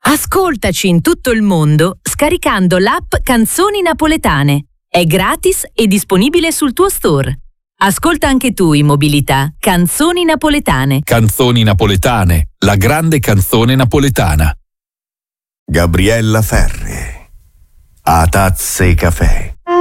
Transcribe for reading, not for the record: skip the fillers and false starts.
Ascoltaci in tutto il mondo scaricando l'app Canzoni Napoletane. È gratis e disponibile sul tuo store. Ascolta anche tu in mobilità Canzoni Napoletane. Canzoni Napoletane, la grande canzone napoletana. Gabriella Ferri. A tazze caffè.